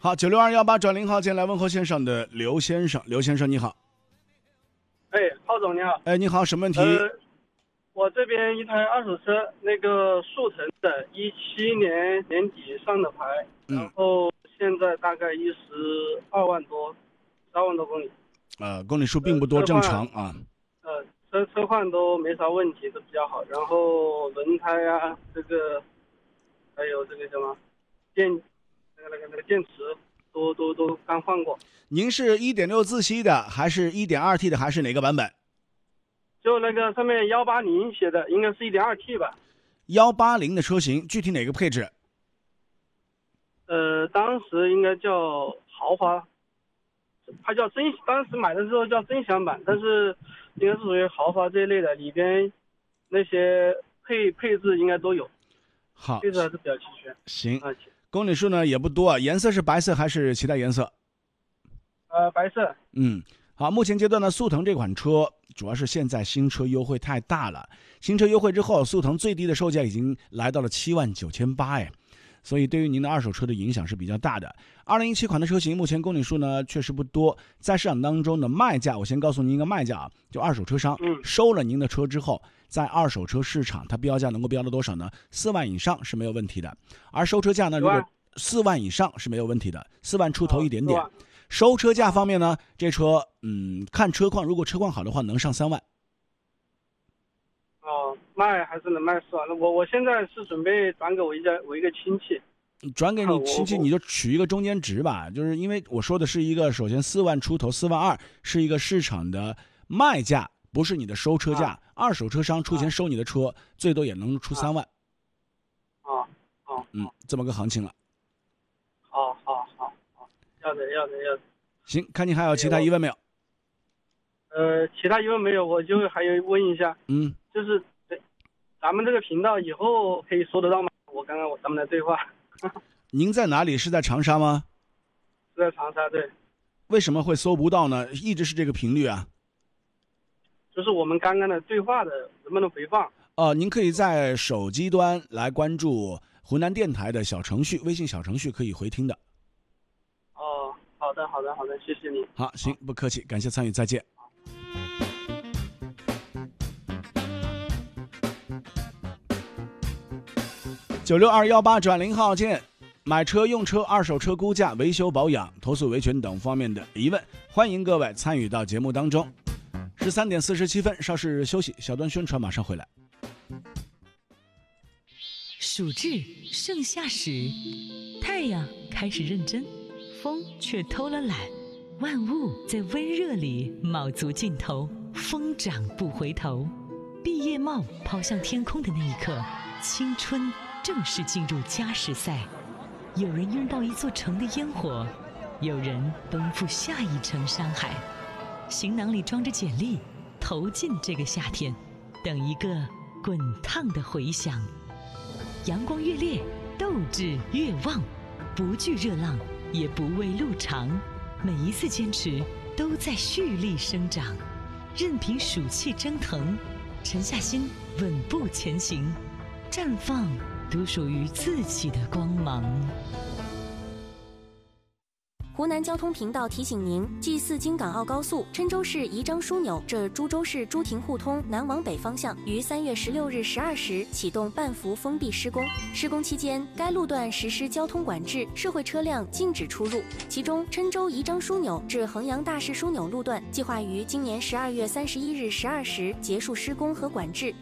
好，96218转0号键来问候线上的刘先生。刘先生你好。 浩总你好。 你好，什么问题？ 我这边一台二手车，那个速腾的，17年年底上的牌，然后现在大概12万多，3万多公里。 公里数并不多，正常啊。 车况都没啥问题，都比较好。然后轮胎啊，这个还有这个什么那个电池都刚换过。 您是1.6自吸的，还是1.2T 的，还是哪个版本？ 就那个上面180写的，应该是1.2T 吧。 180的车型，具体哪个配置？ 当时应该叫豪华，它叫当时买的时候叫尊享版，但是应该是属于豪华这一类的，里边那些配置应该都有。 好， 配置还是比较齐全。 行，公里数呢也不多，颜色是白色还是其他颜色？ 白色。 好，目前阶段呢，速腾这款车主要是现在新车优惠太大了，新车优惠之后，速腾最低的售价已经来到了79800，所以对于您的二手车的影响是比较大的。2017款的车型目前公里数呢确实不多，在市场当中的卖价，我先告诉您一个卖价啊，就二手车商收了您的车之后，在二手车市场它标价能够标到多少呢？4万以上是没有问题的，而收车价呢，如果4万以上是没有问题的，4万出头一点点。收车价方面呢，这车看车况，如果车况好的话能上3万。 卖还是能卖4万。我现在是准备转给我一个亲戚。 转给你亲戚，你就取一个中间值吧，就是因为我说的是一个，首先4万出头，4万2是一个市场的卖价，不是你的收车价。二手车商出钱收你的车，最多也能出3万。这么个行情了。 好，要的。 行，看你还有其他疑问没有？ 其他疑问没有，我就还有问一下，就是咱们这个频道以后可以收得到吗？咱们的对话。 您在哪里？是在长沙吗？ 是在长沙，对。 为什么会搜不到呢？一直是这个频率啊。 就是我们刚刚的对话的能不能回放？ 您可以在手机端来关注湖南电台的小程序，微信小程序可以回听的。 好的，谢谢你。 好，行，不客气，感谢参与，再见。96218转0号键，买车、用车、二手车估价、维修保养、投诉维权等方面的疑问，欢迎各位参与到节目当中。13点47分，稍事休息，小段宣传马上回来。 暑至盛夏时，太阳开始认真，风却偷了懒，万物在温热里卯足劲头，疯长不回头。毕业帽抛向天空的那一刻，青春正式进入加时赛。有人拥抱一座城的烟火，有人奔赴下一城山海。行囊里装着简历，投进这个夏天，等一个滚烫的回响。阳光越烈，斗志越旺，不惧热浪，也不畏路长。每一次坚持都在蓄力生长，任凭暑气蒸腾，沉下心稳步前行，绽放独属于自己的光芒。 湖南交通频道提醒您：G4京港澳高速郴州市宜章枢纽至株洲市朱亭互通南往北方向于3月16日12时启动半幅封闭施工。施工期间，该路段实施交通管制，社会车辆禁止出入。其中，郴州宜章枢纽至衡阳大市枢纽路段计划于今年12月31日12时结束施工和管制。